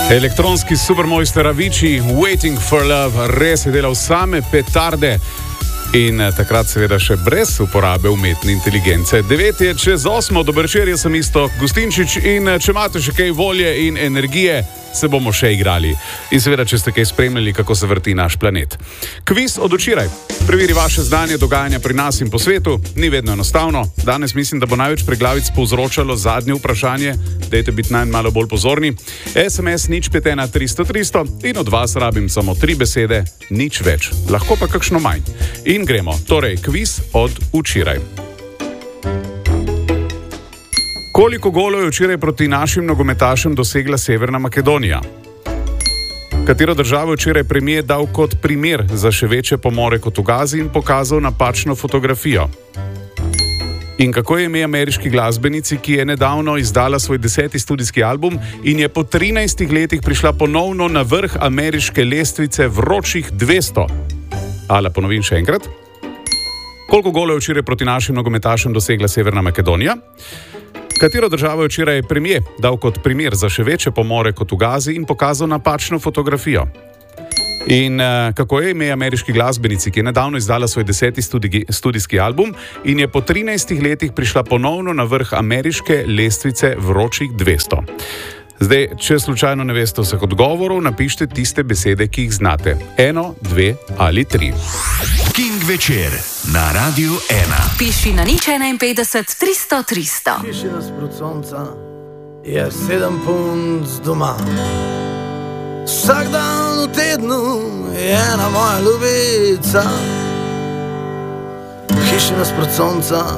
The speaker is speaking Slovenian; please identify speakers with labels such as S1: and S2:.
S1: Elektronski supermojster Avicii, Waiting for Love, res je delal same petarde in takrat seveda še brez uporabe umetne inteligence. 9 je čez 8, dober večer, jaz sem Iztok Gustinčič in če imate še kaj volje in energije, se bomo še igrali. In seveda, če ste kaj spremljali, kako se vrti naš planet. Kviz od včeraj. Preveri vaše znanje dogajanja pri nas in po svetu. Ni vedno enostavno. Danes mislim, da bo največ preglavic povzročalo zadnje vprašanje. Dajte biti malo bolj pozorni. SMS 051 300 300 in od vas rabim samo 3 besede, nič več. Lahko pa kakšno manj. In gremo. Torej, kviz od včeraj. Koliko golov je včeraj proti našim nogometašem dosegla Severna Makedonija? Katero državo je včeraj premijer dal kot primer za še večje pomore kot v Gazi in pokazal napačno fotografijo? In kako je ime ameriški glasbenici, ki je nedavno izdala svoj 10. studijski album in je po 13 letih prišla ponovno na vrh ameriške lestvice vročih 200? Ala, ponovim še enkrat. Koliko golov je včeraj proti našim nogometašem dosegla Severna Makedonija? Katero državo je včeraj premijer dal kot primer za še večje pomore kot v Gazi in pokazal napačno fotografijo? In kako je ime ameriški glasbenici, ki je nedavno izdala svoj 10. studijski album in je po 13 letih prišla ponovno na vrh ameriške lestvice vročih 200? Zdaj, če slučajno ne veste vseh odgovorov, napišite tiste besede, ki jih znate. 1, 2 ali 3.
S2: King večer na Radiu 1.
S3: Piši na 051 300 300.
S4: Piši nasprot sonca je 7 punc doma. Vsak dan v tednu je ena moja ljubica. Piši nasprot sonca